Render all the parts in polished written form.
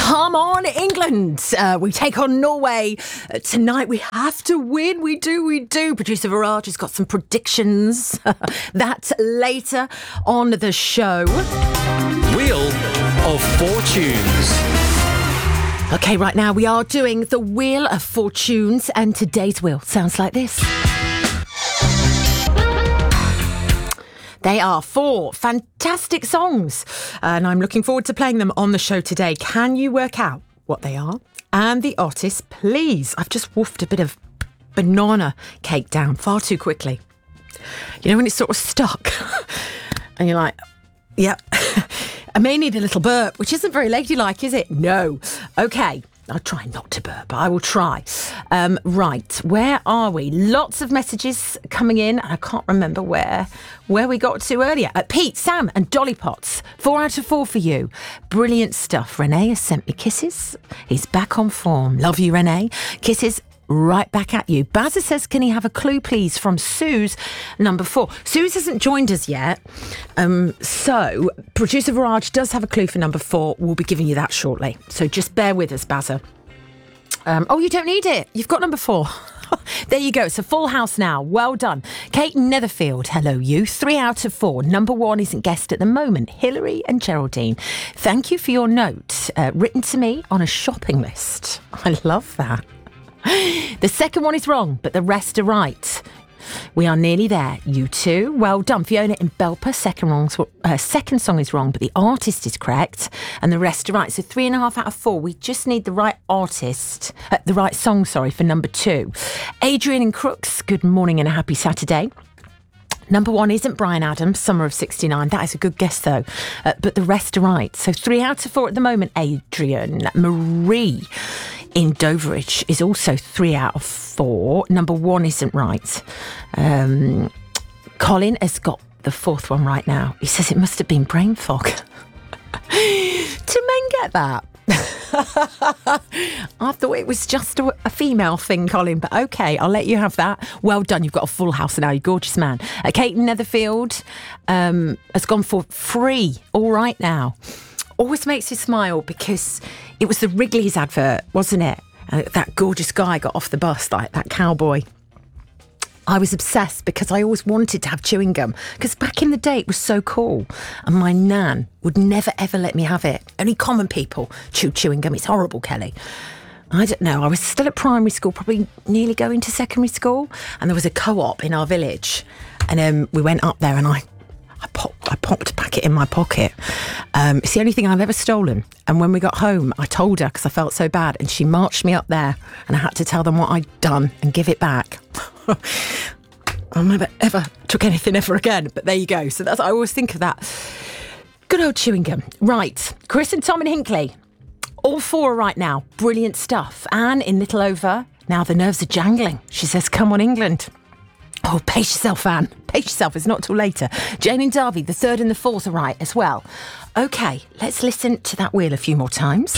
Come on, England. We take on Norway. Tonight we have to win. We do. Producer Viraj has got some predictions. That's later on the show. Wheel of Fortunes. Okay, right now we are doing the Wheel of Fortunes, and today's wheel sounds like this. They are 4 fantastic songs, and I'm looking forward to playing them on the show today. Can you work out what they are? And the artist, please. I've just woofed a bit of banana cake down far too quickly. You know when it's sort of stuck and you're like, yep. I may need a little burp, which isn't very ladylike, is it? No. Okay. I'll try not to burp. I will try. Right, where are we? Lots of messages coming in. I can't remember where we got to earlier. Pete, Sam and Dolly Potts. 4 out of 4 for you. Brilliant stuff. Renee has sent me kisses. He's back on form. Love you, Renee. Kisses right back at you. Bazza says, can he have a clue, please, from Sue's number 4? Sue's hasn't joined us yet. So producer Viraj does have a clue for number 4. We'll be giving you that shortly. So just bear with us, Bazza. Oh, you don't need it. You've got number 4. There you go. It's a full house now. Well done. Kate Netherfield, hello you. 3 out of 4. Number 1 isn't guessed at the moment. Hillary and Geraldine. Thank you for your note. Written to me on a shopping list. I love that. The second one is wrong, but the rest are right. We are nearly there. You too. Well done. Fiona in Belper. Second song is wrong, but the artist is correct, and the rest are right. So 3.5 out of 4. We just need the right artist, the right song, for number 2. Adrian in Crooks. Good morning and a happy Saturday. Number 1 isn't Bryan Adams, Summer of 69. That is a good guess, though. But the rest are right. So 3 out of 4 at the moment, Adrian. Marie in Doveridge is also 3 out of 4. Number 1 isn't right. Colin has got the 4th one right now. He says it must have been brain fog. Do men get that? I thought it was just a female thing, Colin, but okay, I'll let you have that. Well done, you've got a full house now, you gorgeous man. Kate Netherfield has gone for free. All right now. Always makes you smile because it was the Wrigley's advert, wasn't it? That gorgeous guy got off the bus, like that cowboy. I was obsessed because I always wanted to have chewing gum, because back in the day it was so cool, and my nan would never ever let me have it. Only common people chew chewing gum. It's horrible, Kelly. I don't know, I was still at primary school, probably nearly going to secondary school, and there was a co-op in our village, and we went up there and I popped a packet in my pocket. It's the only thing I've ever stolen. And when we got home, I told her because I felt so bad, and she marched me up there, and I had to tell them what I'd done and give it back. I never ever took anything ever again, but there you go. So I always think of that. Good old chewing gum. Right, Chris and Tom in Hinckley. All 4 are right now. Brilliant stuff. Anne in Littleover. Now the nerves are jangling. She says, come on, England. Oh, pace yourself, Anne. Pace yourself. It's not till later. Jane in Derby, the 3rd and the 4th are right as well. OK, let's listen to that wheel a few more times.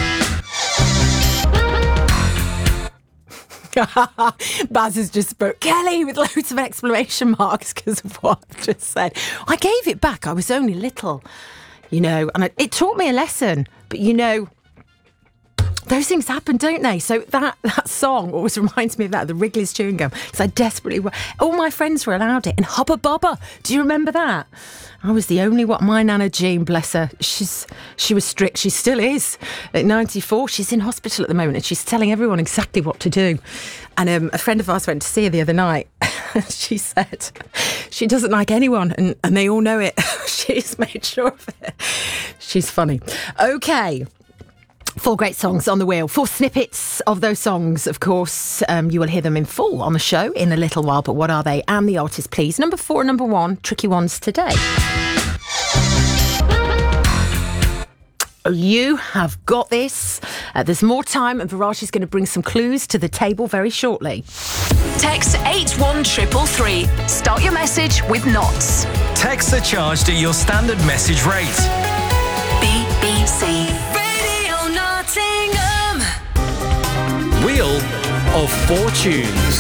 Baz has just spoke. Kelly with loads of exclamation marks because of what I've just said. I gave it back. I was only little, and it taught me a lesson. But, those things happen, don't they? So that song always reminds me of that, the Wrigley's chewing gum. Because I desperately... All my friends were allowed it. And Hubba Bubba, do you remember that? I was the only one. My Nana Jean, bless her, she was strict. She still is. At 94, she's in hospital at the moment, and she's telling everyone exactly what to do. And a friend of ours went to see her the other night. She said she doesn't like anyone, and they all know it. She's made sure of it. She's funny. Okay. 4 great songs on the wheel. 4 snippets of those songs, of course. You will hear them in full on the show in a little while, but what are they? And the artist, please. Number 4 and number 1, tricky ones today. You have got this. There's more time, and Viraj is going to bring some clues to the table very shortly. Text 81333. Start your message with knots. Texts are charged at your standard message rate. BBC. Wheel of Fortunes.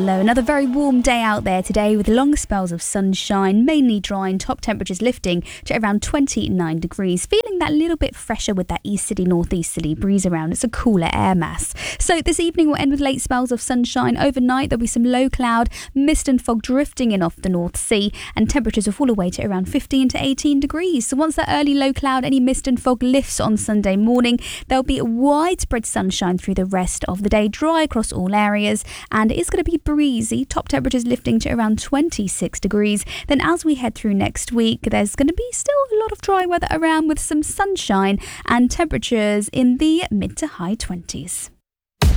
low. Another very warm day out there today with long spells of sunshine, mainly dry and top temperatures lifting to around 29 degrees. Feeling that little bit fresher with that easterly, northeasterly breeze around. It's a cooler air mass. So this evening we'll end with late spells of sunshine. Overnight there'll be some low cloud, mist and fog drifting in off the North Sea, and temperatures will fall away to around 15 to 18 degrees. So once that early low cloud, any mist and fog lifts on Sunday morning, there'll be widespread sunshine through the rest of the day, dry across all areas, and it's going to be breezy, top temperatures lifting to around 26 degrees. Then as we head through next week, there's going to be still a lot of dry weather around with some sunshine and temperatures in the mid to high 20s.